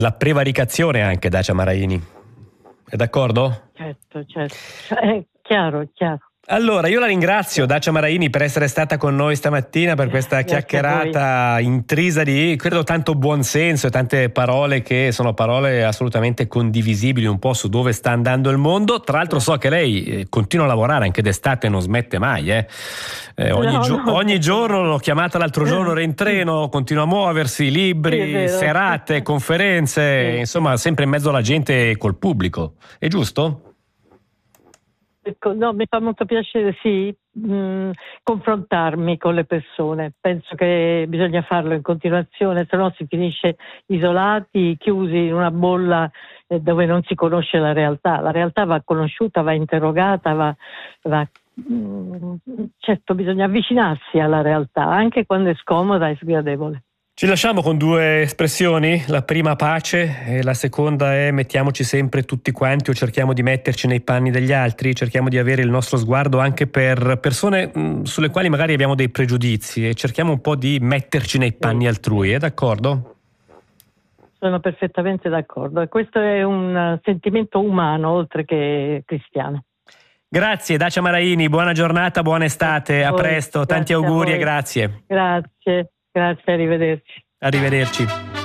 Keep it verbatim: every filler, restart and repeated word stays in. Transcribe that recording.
La prevaricazione anche, Dacia Maraini. È d'accordo? Certo, certo. È chiaro, è chiaro. Allora, io la ringrazio, Dacia Maraini, per essere stata con noi stamattina per questa Grazie chiacchierata intrisa di, credo, tanto buonsenso e tante parole che sono parole assolutamente condivisibili un po' su dove sta andando il mondo. Tra l'altro so che lei eh, continua a lavorare anche d'estate, non smette mai. Eh. Eh, ogni, No, gio- no, ogni no. giorno, l'ho chiamata l'altro giorno, era in treno, continua a muoversi, libri, Sì, è vero. serate, conferenze, Sì. insomma sempre in mezzo alla gente e col pubblico. È giusto? Ecco, no, mi fa molto piacere, sì, mh, confrontarmi con le persone. Penso che bisogna farlo in continuazione, se no si finisce isolati, chiusi in una bolla eh, dove non si conosce la realtà. La realtà va conosciuta, va interrogata, va, va mh, certo, bisogna avvicinarsi alla realtà, anche quando è scomoda e sgradevole. Ci lasciamo con due espressioni, la prima pace e la seconda è mettiamoci sempre tutti quanti o cerchiamo di metterci nei panni degli altri, cerchiamo di avere il nostro sguardo anche per persone mh, sulle quali magari abbiamo dei pregiudizi e cerchiamo un po' di metterci nei panni Sì, altrui, sì. è d'accordo? Sono perfettamente d'accordo. E questo è un sentimento umano oltre che cristiano. Grazie Dacia Maraini, buona giornata, buona estate, a Voi, presto, tanti grazie a auguri e voi. grazie. Grazie, grazie, arrivederci. Arrivederci.